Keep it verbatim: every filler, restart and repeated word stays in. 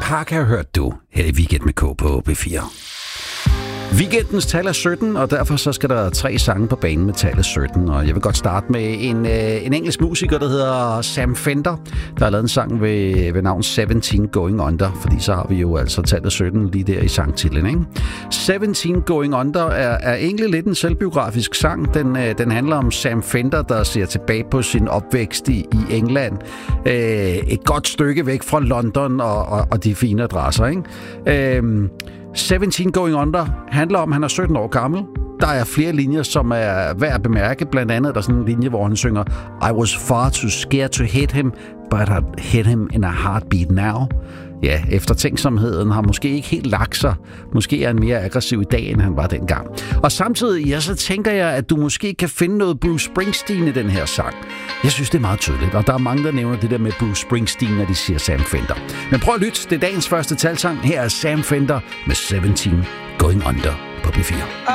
Park har hørt du her i Weekend med K på B fire. Weekendens tal er sytten, og derfor så skal der tre sange på banen med tallet sytten. Og jeg vil godt starte med en, øh, en engelsk musiker, der hedder Sam Fender, der har lavet en sang ved, ved navn sytten Going Under, fordi så har vi jo altså tallet sytten lige der i sangtitlen, ikke? sytten Going Under er, er egentlig lidt en selvbiografisk sang. Den, øh, den handler om Sam Fender, der ser tilbage på sin opvækst i, i England. Øh, et godt stykke væk fra London og, og, og de fine adresser, ikke? Øh, sytten Going Under handler om, at han er sytten år gammel. Der er flere linjer, som er værd at bemærke. Blandt andet er der sådan en linje, hvor han synger I was far too scared to hit him, but I'd hit him in a heartbeat now. Ja, eftertænksomheden har måske ikke helt lagt sig. Måske er han mere aggressiv i dag, end han var dengang. Og samtidig, ja, så tænker jeg, at du måske kan finde noget Bruce Springsteen i den her sang. Jeg synes, det er meget tydeligt, og der er mange, der nævner det der med Bruce Springsteen, når de siger Sam Fender. Men prøv at lytte, det er dagens første talsang. Her er Sam Fender med sytten Going Under på B fire.